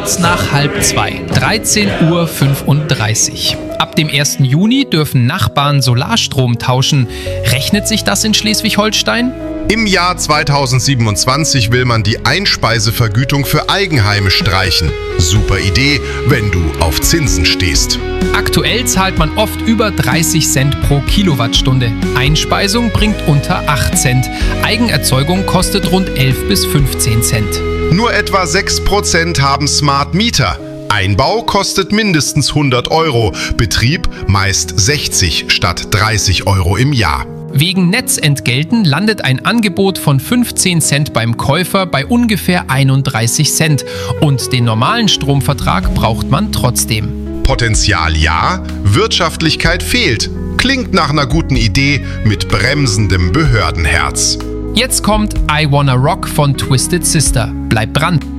kurz nach 1:30, 13:35 Uhr. Ab dem 1. Juni dürfen Nachbarn Solarstrom tauschen. Rechnet sich das in Schleswig-Holstein? Im Jahr 2027 will man die Einspeisevergütung für Eigenheime streichen. Super Idee, wenn du auf Zinsen stehst. Aktuell zahlt man oft über 30 Cent pro Kilowattstunde. Einspeisung bringt unter 8 Cent. Eigenerzeugung kostet rund 11 bis 15 Cent. Nur etwa 6% haben Smart Meter. Einbau kostet mindestens 100 Euro, Betrieb meist 60 statt 30 Euro im Jahr. Wegen Netzentgelten landet ein Angebot von 15 Cent beim Käufer bei ungefähr 31 Cent. Und den normalen Stromvertrag braucht man trotzdem. Potenzial ja, Wirtschaftlichkeit fehlt. Klingt nach einer guten Idee mit bremsendem Behördenherz. Jetzt kommt I Wanna Rock von Twisted Sister. Bleibt dran!